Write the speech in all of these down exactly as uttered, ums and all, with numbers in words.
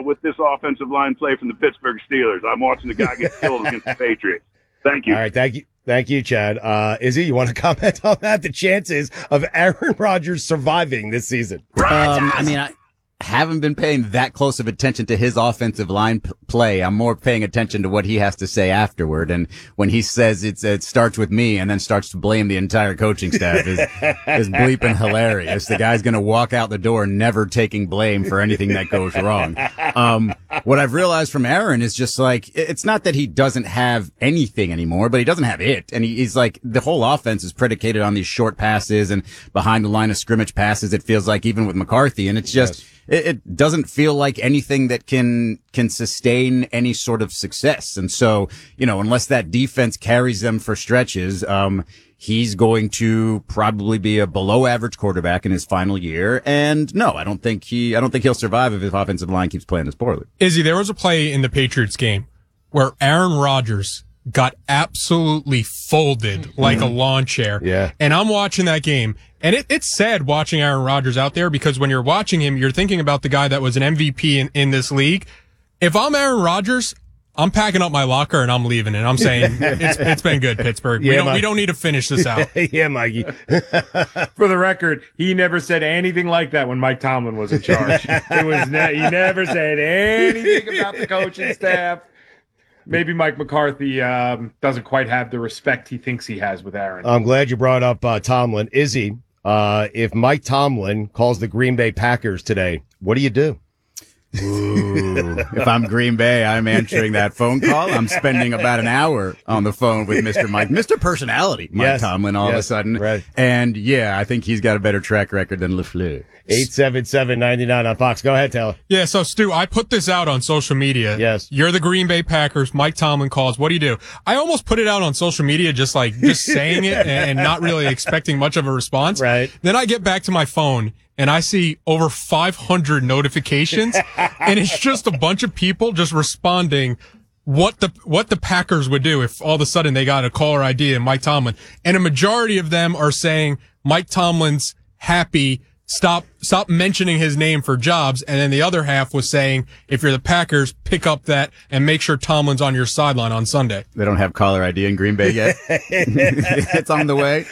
with this offensive line play from the Pittsburgh Steelers. I'm watching the guy get killed against the Patriots. Thank you. All right, thank you. Thank you, Chad. Uh, Izzy, you want to comment on that? The chances of Aaron Rodgers surviving this season? Um, I mean, I haven't been paying that close of attention to his offensive line p- play. I'm more paying attention to what he has to say afterward. And when he says it's, it starts with me and then starts to blame the entire coaching staff is, is bleeping hilarious. The guy's going to walk out the door never taking blame for anything that goes wrong. Um, what I've realized from Aaron is just like, it's not that he doesn't have anything anymore, but he doesn't have it. And he, he's like, the whole offense is predicated on these short passes and behind the line of scrimmage passes. It feels like even with McCarthy. And it's just, yes. It, it doesn't feel like anything that can, can sustain any sort of success. And so, you know, unless that defense carries them for stretches, um, he's going to probably be a below average quarterback in his final year. And no, I don't think he, I don't think he'll survive if his offensive line keeps playing this poorly. Izzy, there was a play in the Patriots game where Aaron Rodgers got absolutely folded like a lawn chair. Yeah. And I'm watching that game, and it, it's sad watching Aaron Rodgers out there, because when you're watching him, you're thinking about the guy that was an M V P in, in this league. If I'm Aaron Rodgers, I'm packing up my locker and I'm leaving, and I'm saying it's it's been good, Pittsburgh. Yeah, we don't Mike. we don't need to finish this out. Yeah, Mikey. For the record, he never said anything like that when Mike Tomlin was in charge. It was ne- he never said anything about the coaching staff. Maybe Mike McCarthy um, doesn't quite have the respect he thinks he has with Aaron. I'm glad you brought up uh, Tomlin. Izzy, uh, if Mike Tomlin calls the Green Bay Packers today, what do you do? Ooh, if I'm Green Bay, I'm answering that phone call. I'm spending about an hour on the phone with Mister Mike, Mister Personality, Mike Yes, Tomlin, all yes, of a sudden. right. And yeah, I think he's got a better track record than LaFleur. eight seven seven, nine nine on Fox. Go ahead, Taylor. Yeah, so Stu, I put this out on social media. Yes. You're the Green Bay Packers. Mike Tomlin calls. What do you do? I almost put it out on social media, just like, just saying it and, and not really expecting much of a response. Right. Then I get back to my phone and I see over five hundred notifications, and it's just a bunch of people just responding what the, what the Packers would do if all of a sudden they got a caller I D and Mike Tomlin. And a majority of them are saying Mike Tomlin's happy. Stop, stop mentioning his name for jobs. And then the other half was saying, if you're the Packers, pick up that and make sure Tomlin's on your sideline on Sunday. They don't have caller I D in Green Bay yet. It's on the way.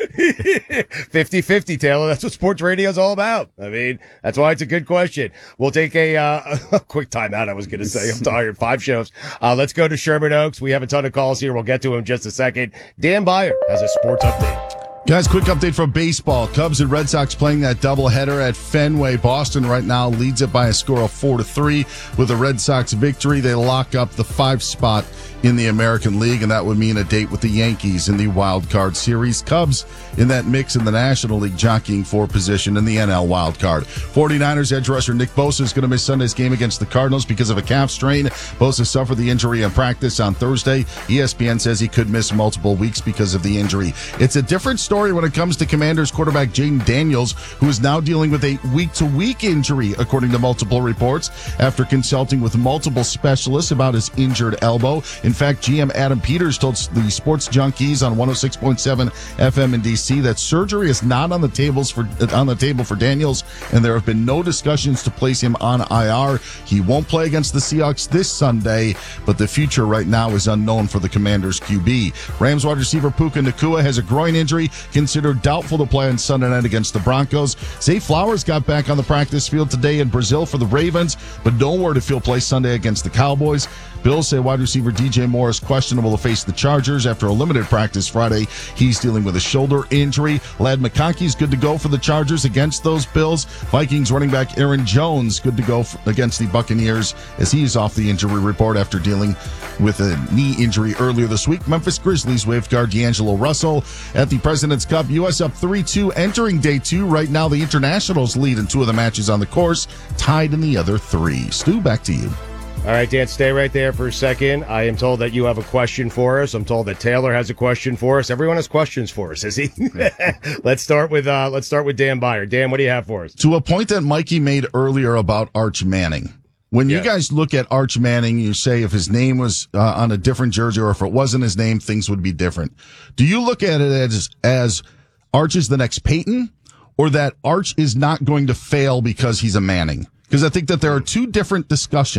fifty-fifty, Taylor. That's what sports radio is all about. I mean, that's why it's a good question. We'll take a, uh, a quick timeout. I was going to say, I'm tired. Five shows. Uh, let's go to Sherman Oaks. We have a ton of calls here. We'll get to them in just a second. Dan Byer has a sports update. Guys, quick update from baseball. Cubs and Red Sox playing that doubleheader at Fenway. Boston right now leads it by a score of four to three. With a Red Sox victory, they lock up the five spot in the American League, and that would mean a date with the Yankees in the wild card series. Cubs in that mix in the National League, jockeying for position in the N L wild card. 49ers edge rusher Nick Bosa is going to miss Sunday's game against the Cardinals because of a calf strain. Bosa suffered the injury in practice on Thursday. E S P N says he could miss multiple weeks because of the injury. It's a different story when it comes to Commanders quarterback Jaden Daniels, who is now dealing with a week-to-week injury, according to multiple reports, after consulting with multiple specialists about his injured elbow. In fact, G M Adam Peters told the Sports Junkies on one oh six point seven F M in D C that surgery is not on the tables for on the table for Daniels, and there have been no discussions to place him on I R. He won't play against the Seahawks this Sunday, but the future right now is unknown for the Commanders Q B. Rams wide receiver Puka Nacua has a groin injury, considered doubtful to play on Sunday night against the Broncos. Zay Flowers got back on the practice field today in Brazil for the Ravens, but no word if he'll play Sunday against the Cowboys. Bills say wide receiver D J Moore is questionable to face the Chargers after a limited practice Friday. He's dealing with a shoulder injury. Ladd McConkey's good to go for the Chargers against those Bills. Vikings running back Aaron Jones good to go for, against the Buccaneers as he's off the injury report after dealing with a knee injury earlier this week. Memphis Grizzlies waved guard D'Angelo Russell at the President's Cup. U S up three two entering day two. Right now the Internationals lead in two of the matches on the course, tied in the other three. Stu, back to you. All right, Dan, stay right there for a second. I am told that you have a question for us. I'm told that Taylor has a question for us. Everyone has questions for us, is he? let's start with uh, let's start with Dan Byer. Dan, what do you have for us? To a point that Mikey made earlier about Arch Manning. When you yes. guys look at Arch Manning, you say if his name was uh, on a different jersey or if it wasn't his name, things would be different. Do you look at it as as Arch is the next Peyton, or that Arch is not going to fail because he's a Manning? Because I think that there are two different discussions.